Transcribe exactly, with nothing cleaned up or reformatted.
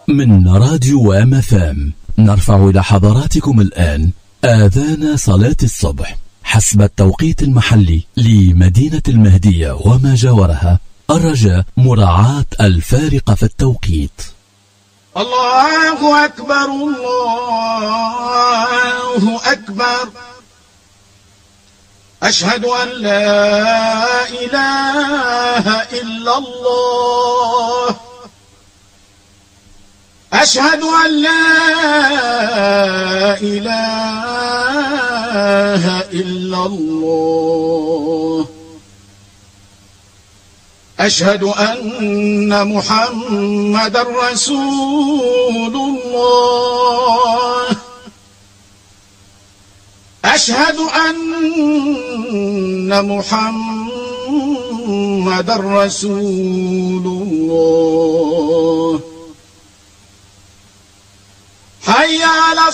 من راديو ام اف ام نرفع إلى حضراتكم الآن آذان صلاة الصبح حسب التوقيت المحلي لمدينة المهدية وما جاورها، الرجاء مراعاة الفارق في التوقيت. الله أكبر الله أكبر، أشهد أن لا إله إلا الله، أشهد أن لا إله إلا الله، أشهد أن محمد رسول الله، أشهد أن محمد رسول الله. حي على